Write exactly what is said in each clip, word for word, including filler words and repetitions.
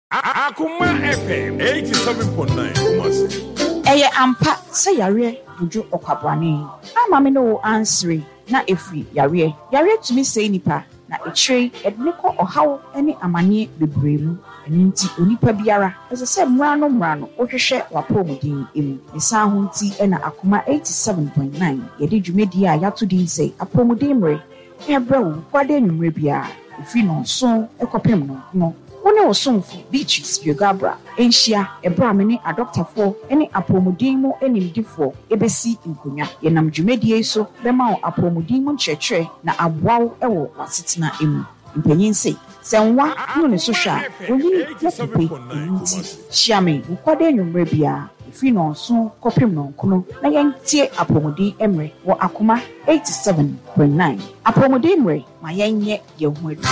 Akuma F M eighty-seven point nine Kumasi. Eye ampa se yare buju okwabwane. Ama me no answering na efri yare. Yare tumi say nipa na echire edneko ohaw ene amanye bebremu. Nti onipa biara ese se mmra no mmra no ohwehwe wapomudin emu. Nsa ho nti ena Akuma eighty-seven point nine yede dwumedi a yato din say apomudin mre. Ebrewu kwade nwumre bia efi no so ekopem no no. One osomfo Beatrice Biogabra enhia ebra me ne adoctafo ene apomudin mu enimdifo ebesi nkonya yenam dwumedie so bema o apomudin mu nkyerɛkyerɛ na aboaw ewo wasetena emu mpanyin sei senwa no ne so hwa oyini yepepe nti hyiame ukwade nwumre bia efi no so kopem no nkono na yentie apomudin emre wo Akuma eighty-seven point nine apomudin emre ma yenye yehu adu.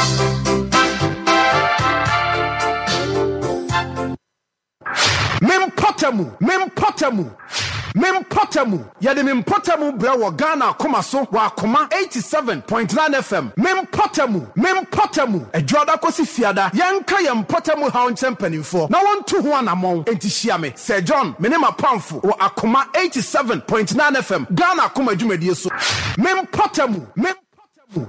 Mempotamu, mempotamu, mempotamu. Yade mempotamu bra wo Ghana Akuma so wa Akuma eighty-seven point nine F M. Mempotamu, mempotamu. Edwoda kosi fiada. Yanka yempotamu ha onchempanimfo. Na wontu ho anamon enti hia me. Sir John, me ne mapamfo wo Akuma eighty-seven point nine F M. Ghana Akuma dwumedie so. Mempotamu, mempotamu.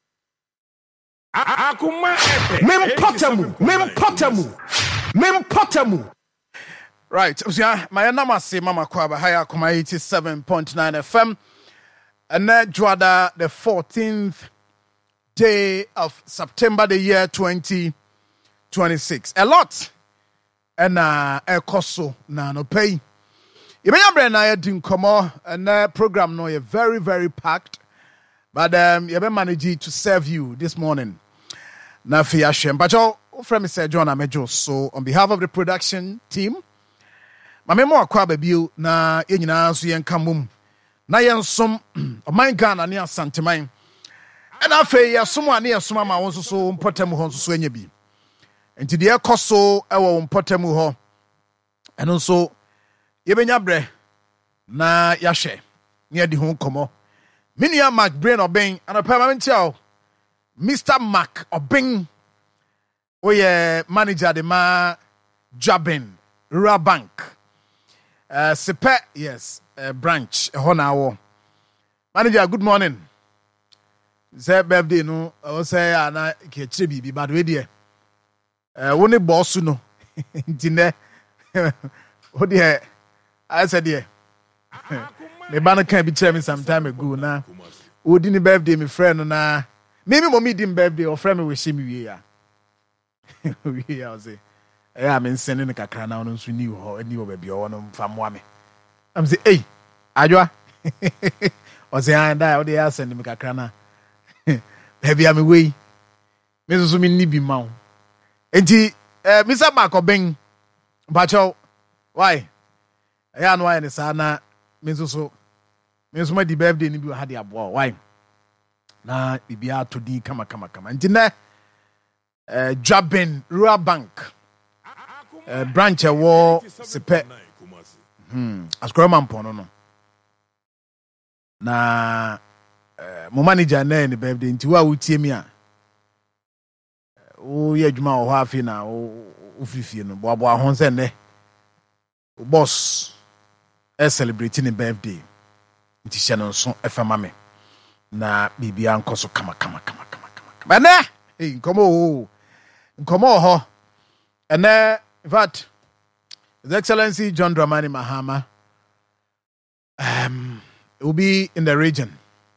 Akuma F M. Mempotamu, mempotamu. Mempotamu. Right, yeah, my namase Mama Kwaba Haya Akuma eighty-seven point nine F M. And that Jwada the fourteenth day of September the year twenty twenty-six. A lot. And uh a koso na no pay. You may have been I didn't come on and that program no you're very, very packed. But um you have managed to serve you this morning. Na fi ashem. But your friend Mister John Amejo. So on behalf of the production team. Mamemo akwa babiu na yenyina so yenka mum na yensom oman Ghana ne asanteman ena afi yesom ane yesom ama won so mpotam ho so anya bi enti de ekoso ewo mpotam ho eno so yebenya bre na yahwe ne adi ho komo menua Mark Brain Oben anopa ma ntia Mister Mark Oben oye manager de ma Jabin Rural Bank. Uh, Sepe, yes, uh, branch, Honawo. Manager, good morning. Say birthday, no, I will say, Anna Ketchibi, but with you. Uh, only boss, no. Dinner. Oh, dear. I said, dear. The banner can't be telling me some time ago now. Who didn't birthday, my friend, na. Maybe mommy didn't birthday or friend with him, yeah. We are say. Yeah, I'm sending a crana on to new or any baby or one from Wame. I'm saying, hey, Adwa. Or say, I die, or they are sending me a crana. Maybe I'm away. Missus Minibi Mount. And he, Mister Mark Oben, but why? I am why the sana, Missus So, Miss my birthday, you had your boy. Why? Now, we be out to the come, come, come. And dinner, uh, Jabin Rural Bank. Uh, branch a war sepe hmm askroma mpono no na uh, mo manager na ni birthday nti wa wutie mi a o ye adwuma o ha afi na o ofifie no bo abo ahon se ne boss e celebrate ni birthday nti hye no so e fama me na bibia nkoso kama kama kama kama kama na eh nkomo nkomo ho ene. In fact, His Excellency John Dramani Mahama um, will be in the region.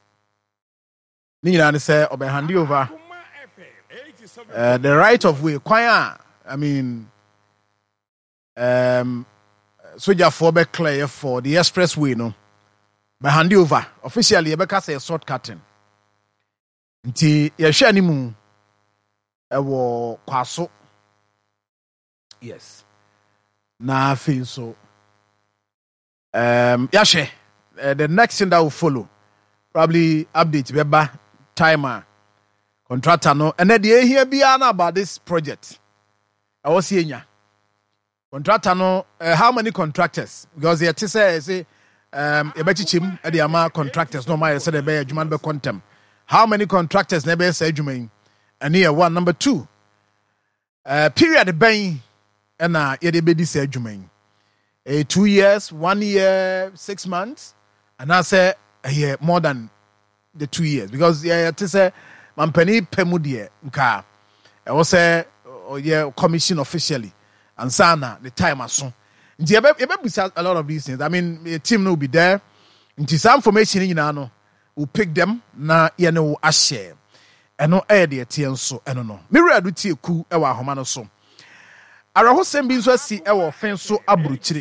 Nina say, Obe hand over uh, the right of way. Kwaya, I mean, um, Soja for be clear for the expressway, no. By hand over officially, Rebecca say shortcutting. Nti yehwe animu ewo kwaso. Yes. Na feel so. Um, Yashe, uh, the next thing that will follow, probably update Beba timer, contractor no, and then the here be about this project. I was seeing ya. Contractor no, uh, how many contractors? Because the say say um, a better chim at the ama contractors no my said a bear Juman be quantum. How many contractors never say Jumain? And here one number two. Uh, period the bang. ɛna yɛde bɛdi sɛ adwuma yi ɛyɛ two years one year six months anaasɛ ɛyɛ more than the two years because yɛte sɛ mampani pɛ mu deɛ nka ɛwɔ sɛ ɔyɛ commission officially ansa na the time aso nti yɛbɛbusa a lot of these things. I mean the team no will be there nti saa information nyinaa no we'll pick them na yɛne wo ahyɛ ɛno ɛyɛ deɛ teɛ nso ɛno no mewura do tie ku ɛwɔ ahoma no so awerɛhosɛm bi nso asi ɛwɔ ɔfen so aburukyire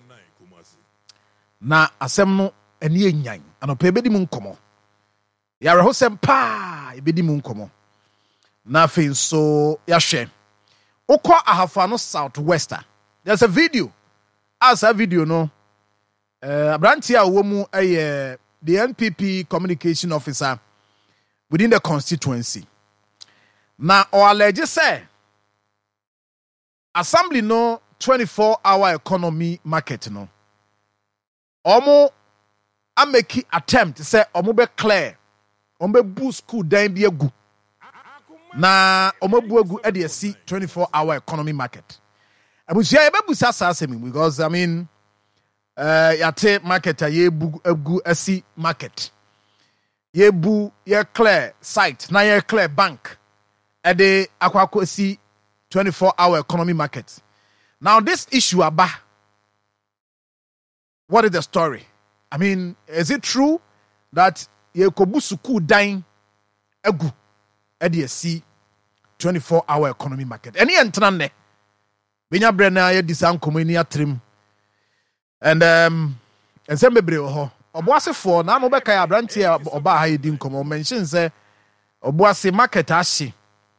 na asɛm no ɛne ɛnyan anɔpɛ ɛbɛdi mu nkɔmmɔ yɛawerɛhosɛm paa ɛbɛdi mu nkɔmmɔ na afei nso yɛahwɛ wokɔ ahafa no southwest a there's a video as a video no uh, aberanteɛ a wɔwɔ mu ɛyɛ the N P P communication officer within the constituency na ɔalɛgye sɛ assembly no twenty-four hour economy market no ɔmo ameki attempt sɛ ɔmo bɛ clear ɔmo bɛ bu school dan bi agu na ɔmo bu agu ɛde asi twenty-four hour economy market abusua yɛbɛbusa saa asɛm because I mean uh, yɛate market a yɛbu agu asi market yɛbu yɛ clear site na yɛ clear bank ɛde akɔ akɔ asi twenty-four hour economy market. Now this issue aba, what is the story? I mean, is it true that yekobu suku dying egu edi esi twenty-four hour economy market? Any entranne benya brena ye disan komani atrim and um and some bebre ho oboase for na no beka ya brantie oba ha yedi nkomo mention say oboase market ahye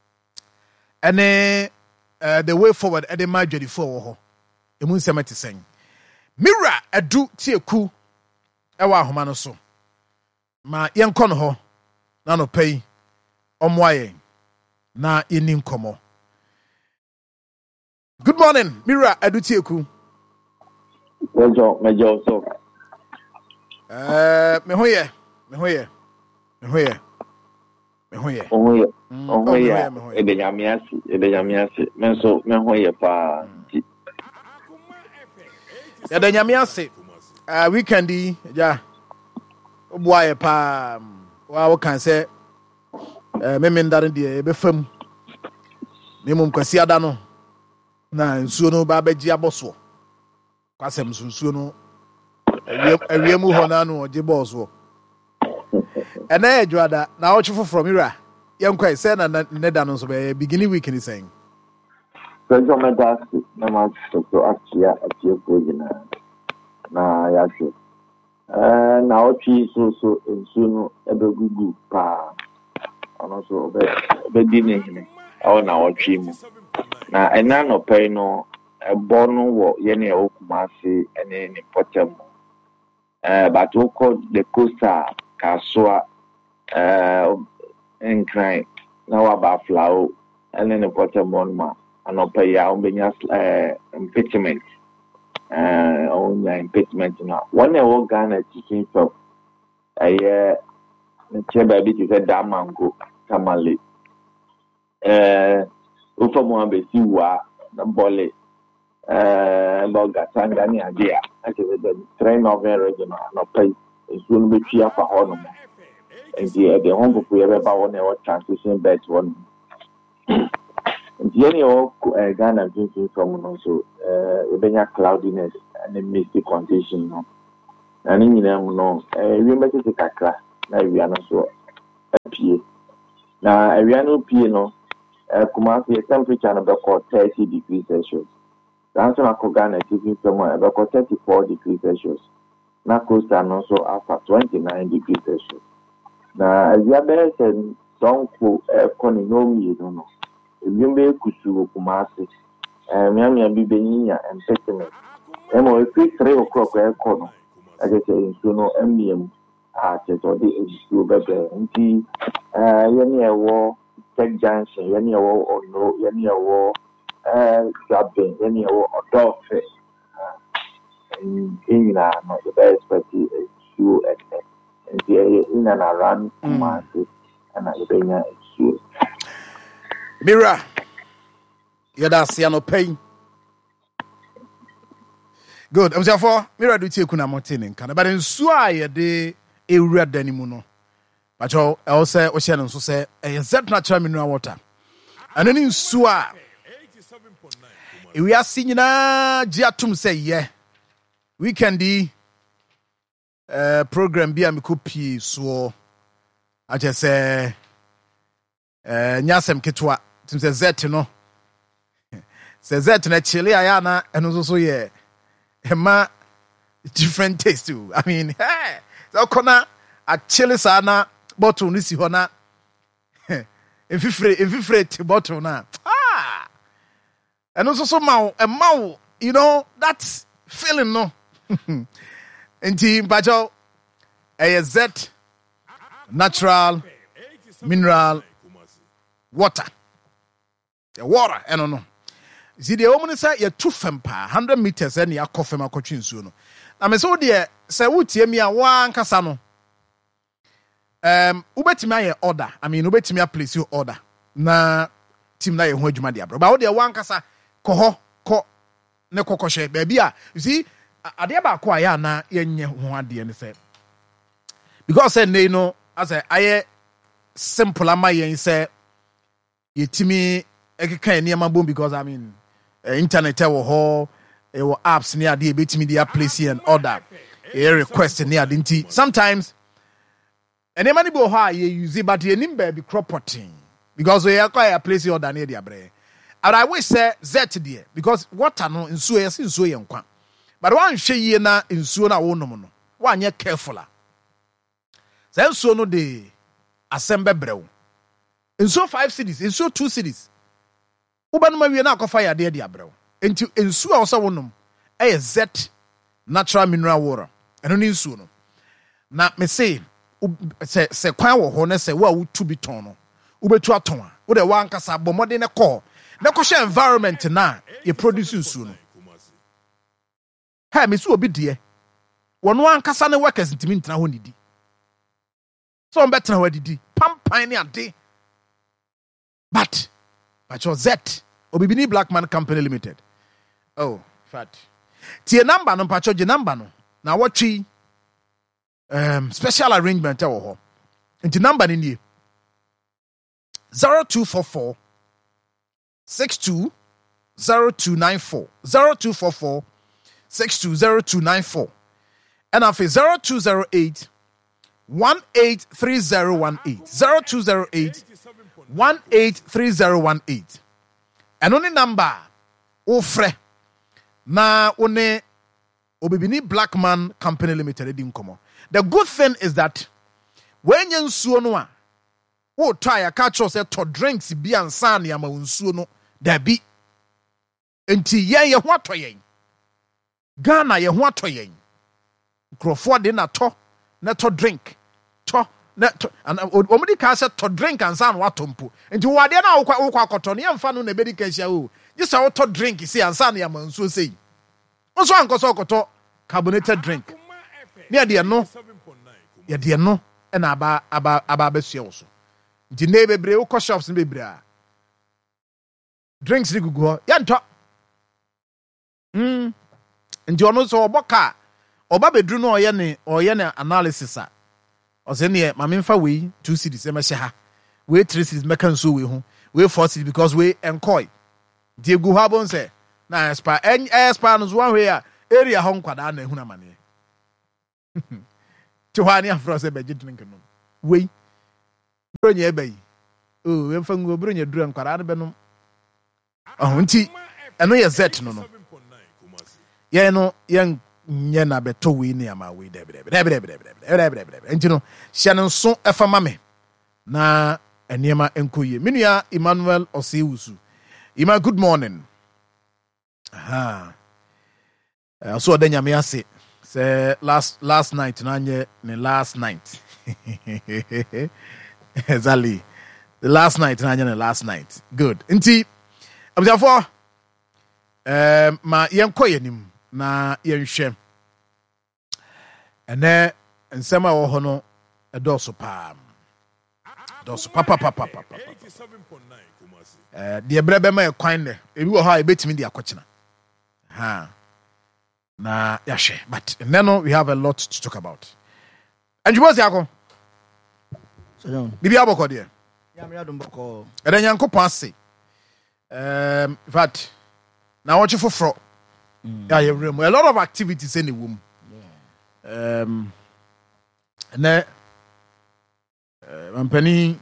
ene Uh, the way forward at the majority for emun semeti sen mira adu tieku ewa ahoma no so ma yenkɔ no ho na no pay omwaye na yeni nkomo. Good morning mira adu tieku mejo mejo so eh me hoye me hoye me hoye me hoye ohoye ohoye ebenyamiasi ebenyamiasi menso menhoye pa ya benyamiasi ah weekend ja obuaye pa wa wo kan se eh memendare de ebe fam nemum kwasi ada no na nsuo no ba baji aboso kwasem nsuo no awiemu ho na no oje boso ena edwada na ochufo from ira yankwai say na neda no so be beginning week ni saying so me das na ma so akia akia projina na ya se eh na ochi so so ensu no ebegugu pa ono so be be di ni hine aw na ochi mu na ena no pay no ebo no wo ye na okumase ene ni potem eh but we call the coaster kaswa uh in crime now about flow and then the bottom one ma and pay ya ombenya uh impeachment uh on impeachment now one of Ghana teaching from a year the cheba bit is a damango tamale uh ufa mo be siwa na bole uh loga tangani idea that is the train of region no pay is going to be here for honor. And the the home book we ever one or transition bed one. And the any of Ghana drinking from also uh Ebenya cloudiness and a misty condition no. And in them no we make it a kakra na we are not so P. Now we are no P no uh Kumasi temperature about thirty degrees Celsius. The answer to Ghana drinking from about thirty-four degrees Celsius. Na coast and also after twenty-nine degrees Celsius. Na aziabe sen sonko economy you know ebiombe kusu Kumasi eh miamia bibenyinya empecement emo efi three o'clock e kono agete nso no emiem a cheto de ejisu bebe nti eh yeni ewo tech junction yeni ewo ono yeni ewo eh gabe yeni ewo odofe in na no the best party issue and in and around Kumasi and Ibenya issue. Mira, yada siano pay Good. I'm for Mira do take kuna mountain can but in sua de ewura danimu no. But I also ocean and so say a zet natural mineral water. And then in sua we are seeing na jiatum say yeah. Weekendi uh program bi amiko pii so I just say uh nyasem ketwa tim say zet no. Say zet na chile ayana and also yeah. Ema different taste too. I mean, hey, so kona a chili sana bottle ni si hona. If you free, if you free to bottle na. Ah, and also so mau a mau, you know that's feeling no. Inti bajo a Z natural mineral water. The water, I don't know. See the woman say you two fempa one hundred meters and ya coffee ma kwatwi nsuo no na me so de say wutie mi a wa nkasa no um ubetimi aye order I mean ubetimi a place your order na team na ye ho adwuma de abro ba wo de wa nkasa ko ho ko ne kokoshe ba bia you see ade ba ko aya na yenye ho ade ne say because say ne no as aye simple am yen say yetimi ekeka eniama bom because I mean uh, internet wo ho e wo apps near the betimi dia place and order e request near the sometimes eniama ni bo ho ye use but ye nim ba be crop potting because we acquire place order near dia bre and I wish say z there because water no nsuo ye nsuo ye nkwa but one hwe ye na nsuo na wo nom no one ye careful a say nsuo no de assemble brew nsuo five cities nsuo two cities ubanuma wie na akofa ya de de abrɛw enti ensu a wo wonom ɛyɛ Z natural mineral water ɛno ne nsu no na me say se se kwan wo ho na se wo a wotu bi ton no ubetu aton a wo de wa nkasa bomode ne kɔ ne kɔhwɛ environment na ye produce nsu no ha me so obi de wono ankasa ne workers ntimi ntena ho nidi so on better ho didi pampan ne ade but Pacho Z Obibini Blackman Company Limited. Oh, fat. Tie number no pacho je number no. Na watchi um special arrangement e wo ho. Nti number ni nie. zero two four four six two zero two nine four zero two four four six two zero two nine four and afi zero two zero eight one eight three zero one eight zero two zero eight one eight three zero one eight. And only number ofre na one Obibini Blackman Company Limited in komo. The good thing is that when you nsuo no a wo try a catch us to drinks bi ansa na ma nsuo no da bi enti yen ye ho atoyen Ghana ye ho atoyen Krofo de na to na to drink to na and omudi ka say to drink and san watompo nti wo ade na wo kwa akoto ne yemfa no na bedi ka hia o ji say to drink see and san ya manso sei nso ankoso akoto carbonated drink ne ade no ye de no na aba aba aba besua wo so nti ne bebre wo shops ne bebre a drinks ni gugu ho ya nto mm nti ono so oboka oba bedru no oye ne oye ne analysis a Osene ma memfa we two cities e ma hye ha we three cities meka nso we ho we four cities because we encoy die gu ha bon say na expa en expa no so one way a area ho nkwada na ehuna mane ti hwani afro say be drink no we bronya e bayi oh we mfa ngo bronya dura nkwada na be no oh nti eno ye zet no no ye no ye nye na beto we ni ama we debe debe debe debe debe debe debe enti no hye no so efa mame na eniema enkoye menua Emmanuel Osewusu Ima good morning aha uh, so odanya me ase say last last night na nye ne last night exactly the last night na nye ne last night good enti abjafo um ma yenkoye nim na yenhwe ene nsema wo ho no edoso pa doso papa papa papa eh de brebe ma ekwan ne ebi wo ha ebetimi de akochena ha na yashe. But then we have a lot to talk about. And you was yako? So, Bibi aboko dear. yeah, me adum boko. And then yanko passe. Um, in fact, now what you for fro? Yeah, you remember a lot of activities in the womb. Um, and then, uh, penny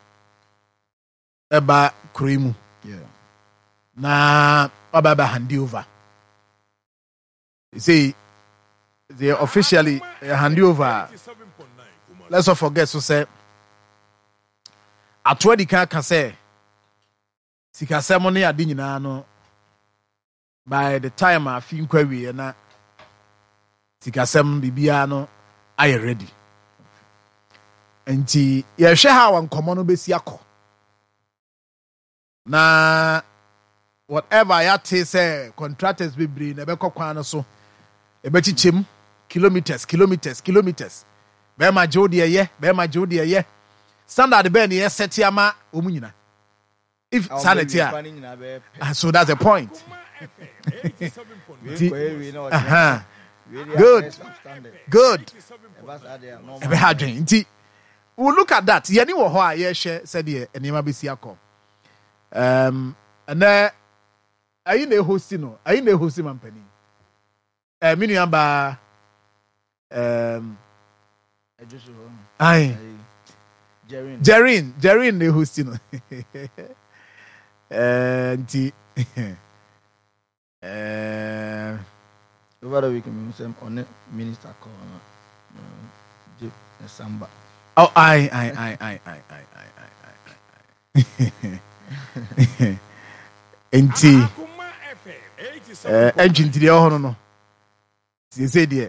eba krimu. Yeah. Na ababa handi over. You see, they officially uh, hand over. Let's not forget to say, at where the car can say, Sika ceremony adi nyina no. By the time I feel query and na Sika sem bibia no I ready. Enti ye hwe ha wan komo no besi akọ. Na whatever ya te say contractors be bring na be kokwan no so e be chichem kilometers kilometers kilometers be ma jodi ye be ma jodi ye standard be na ye set ama omunyina if sanity so that's the point. uh-huh. Good good we'll look at that yeni wo ho a ye hwe said ye enema besi akọ um and then ayi na hosti no ayi na hosti mampani eh minu amba um Ejosu ho ai Jerin Jerin Jerin na hosti no eh nti eh over the weekend me on the minister call Jeep Samba. oh ai ai ai ai ai ai ai ai enti eh engine tiri ho no no sie se die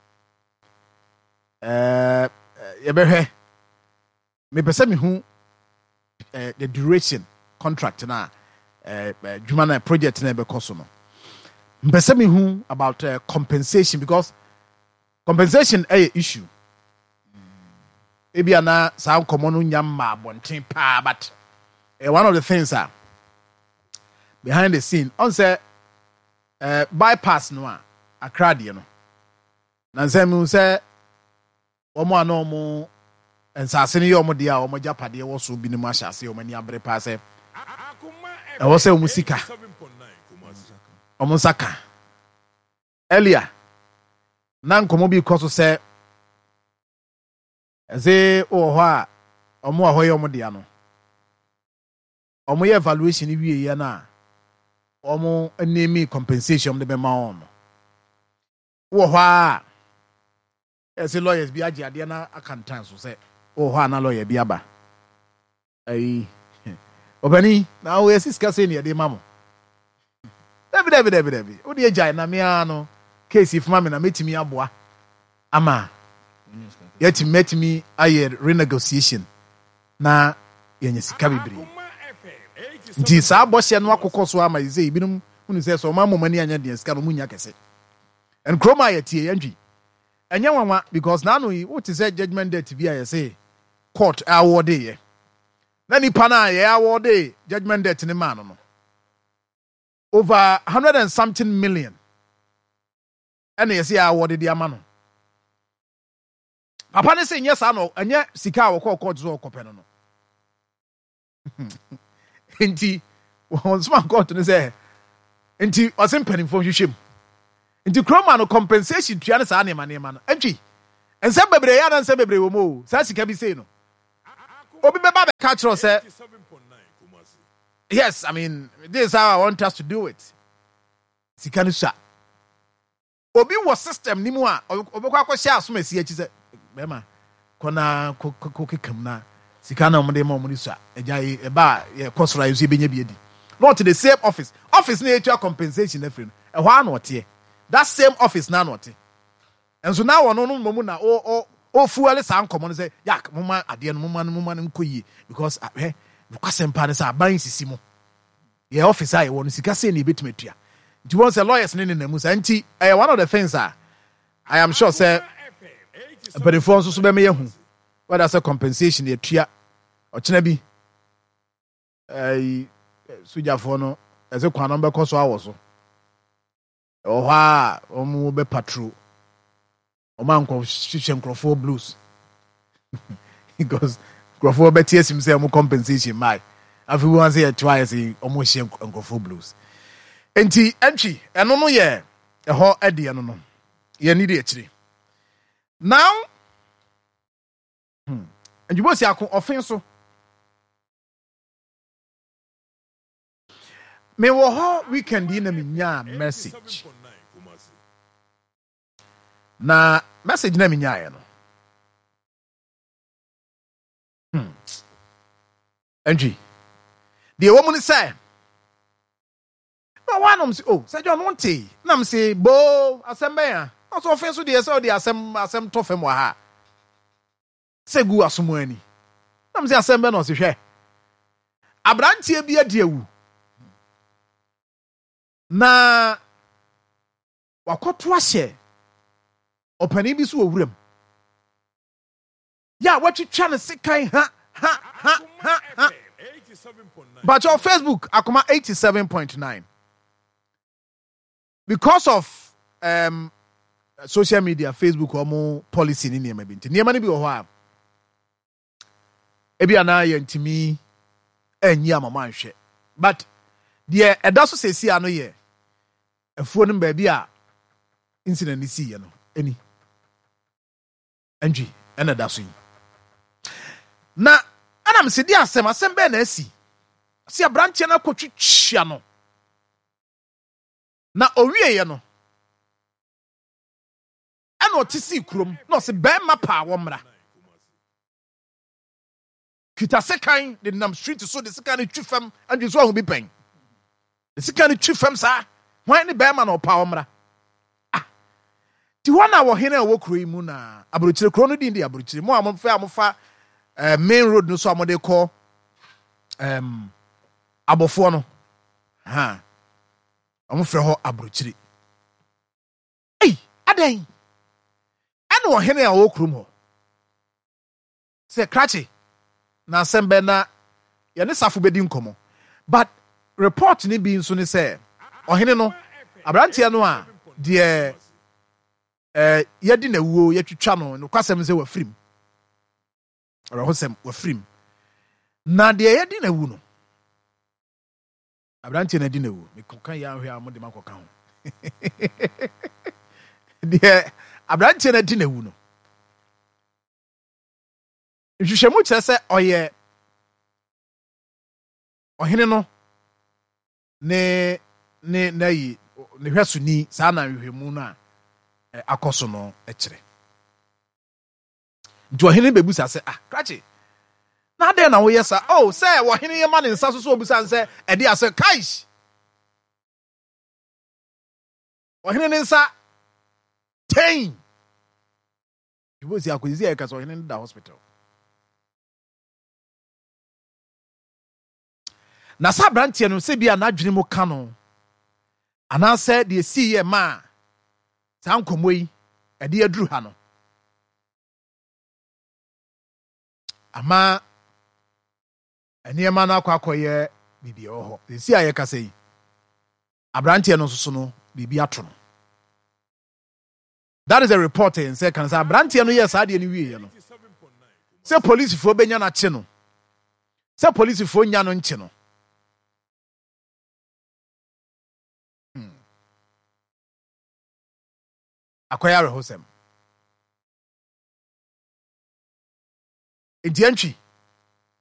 eh ye behwe me pese me hu eh the duration contract na eh dwuma na project na be koso no me pese me hu about uh, compensation because compensation a issue ebi ana sa komo no nyam ma bonten pa but uh, one of the things are behind the scene on say uh, bypass no a Accra de no na say me say omo ana omo ensase ne omo de a omo japade wo so bi ne ma hyase omo ni abre pa say e wo say omo sika omo saka earlier na nkomo bi koso say say o ho a omo ahoye omo de ano omo ye evaluation wie ye na omo enemy compensation de be ma on wo ho a ese lawyers bi age ade na akantan so say wo ho na lawyer bi aba ai obani na wo esi ska say ne de mamo dabi dabi dabi dabi wo de ejai na me ano case if mama na metimi aboa ama yet metimi aye renegotiation na yenye sika bibiri nti saa bɔhyɛ no akokɔ so ama yɛ ibinum hunu sɛ so ma momani anya de sika no munya kɛse and kroma yɛ tie yɛntwi ɛnyɛ wanwa because na no what is a judgment day bi a yɛ sɛ court award yɛ na nipa na yɛ award judgment day ne ma no no over one hundred and something million ɛna yɛ sɛ award de ama no papa ne sɛ nyɛ saa no ɛnyɛ sika a wɔkɔ court so ɔkɔpɛ no no Inti on smart court ne say inti osim penifo hwehwem inti kroma no compensation tua ne saa ne ma ne ma no antwi ense bebre ya na ense bebre wo mo saa sika bi sei no obi beba be catch us say yes I mean this is how I want us to do it sika no sha obi wo system ni mu a obekwa akohia asomasi achi say bema kona kokekam na sika na omde ma omde so agya e ba ye kosora yusu benya bi edi not the same office office na etua compensation na free no e ho ana ote that same office na na ote enso na wono no momu na o o o fuele san komo no say yak moma ade no moma no moma no nkoyi because eh nokwasempa ne say aban sisi mu ye office aye wono sika say na ebetimatua nti won say lawyers ne ne na mu say nti eh one of the things are I am sure say but the phone so so be me hu what that's a compensation ye tua ochena bi eh sujafo no eze kwan no be koso awo so Oha, omu be patrol. Omanko Shishan Crawford Blues. Because Crawford Betty himself more compensation. My, everyone say twice in almost Shishan Crawford Blues. Enti, entry, and no, yeah, a whole Eddie, and no, you need it. Now, hmm, and you must say, I can offense so. Me wo ho weekend yi na me nya message. Na message na me nya ye no. Hmm. Angie. The woman say. No one am say oh, say John won't say. Na me say bo asem ben ya. Na so offense dey say dey asem asem to fam wa ha. Say gu asomo ani. Na me say asem ben no se hwe. Abrantie bi adi awu. Na wakoto ahye opani bi so owuram ya watwitwa ne sekan ha ha ha ha, ha. But on Facebook akoma eighty-seven point nine because of um social media Facebook omo policy ni niam bi nti niam ni bi wo ho a ebi ana ye ntimi anyi amama nhwe but the edaso sesi ano ye afuo no ba bia incident ni si ye no eni anji ena daso yi na anam se di asem asem be na asi si abranche na kotwitwa no na owie ye no ena otisi krom na se be ma pa wo mra kita sekan de nam street so de sekan twifam anji so ahu bi pen de sekan twifam sa hwan ne be ma na opa wo mra ah ti wana wo hene wo kro yi mu na abrochire kro no din de abrochire mo amfa amfa uh, main road no so amode call um abofo no ha amfre ho abrochire ei adan ana wo hene a wo kro mo se krachi na sembe na ye ne safo bedi nkomo but report ni bi nso ne se ohene no abrantia no a de eh yedi na wuo yetwitwa no no kwasem se wa firim ora hosem wa firim na de yedi na wu no abrantia na di na wu me kokan ya hwe amode makoka ho de abrantia na di na wu no nhwehwemu kyerɛ sɛ ɔyɛ ɔhene no ne ne na yi ne hwɛsoni saa na nhwehwemu no a akɔso no kyerɛ nti ɔhene bebusa sɛ ah krache na adɛn na woyɛ sa oh sɛ ɔhene yɛ ma ne nsa so so obusa sɛ ɛde asɛ kaish ɔhene ne nsa ten bibosi akɔzi ayɛ ka sɛ ɔhene no da hospital na sa brantie no se bia na adwene mu ka no anaasɛ de si yɛ ma sa nkomo yi ɛde aduru ha no ama eniema na akwa akɔyɛ bibia wɔ hɔ de si ayɛ kasa yi abrantie no nso no bibia ato no that is a report in say kan sa abrantie no yɛ saa de ni wie no sɛ polisifoɔ benya na kye no sɛ polisifoɔ nya no nkye no akwaya rehosem enti antwi